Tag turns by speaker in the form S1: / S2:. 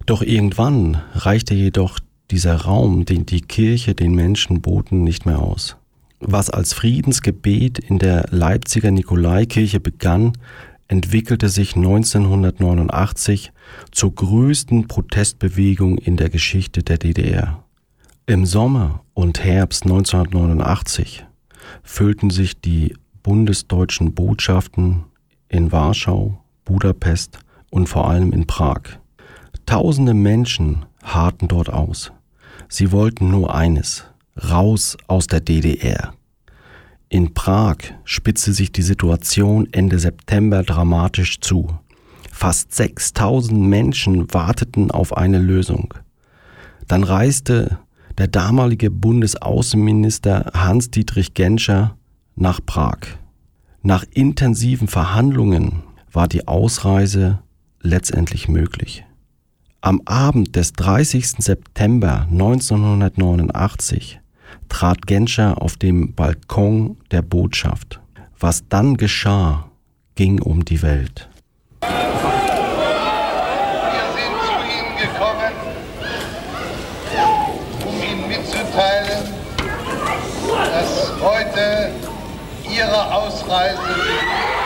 S1: Doch irgendwann reichte jedoch dieser Raum, den die Kirche den Menschen boten, nicht mehr aus. Was als Friedensgebet in der Leipziger Nikolaikirche begann, entwickelte sich 1989 zur größten Protestbewegung in der Geschichte der DDR. Im Sommer und Herbst 1989 füllten sich die bundesdeutschen Botschaften in Warschau, Budapest und vor allem in Prag. Tausende Menschen harrten dort aus. Sie wollten nur eines: raus aus der DDR. In Prag spitzte sich die Situation Ende September dramatisch zu. Fast 6.000 Menschen warteten auf eine Lösung. Dann reiste der damalige Bundesaußenminister Hans-Dietrich Genscher nach Prag. Nach intensiven Verhandlungen war die Ausreise letztendlich möglich. Am Abend des 30. September 1989 trat Genscher auf dem Balkon der Botschaft. Was dann geschah, ging um die Welt.
S2: Wir sind zu Ihnen gekommen, um Ihnen mitzuteilen, dass heute Ihre Ausreise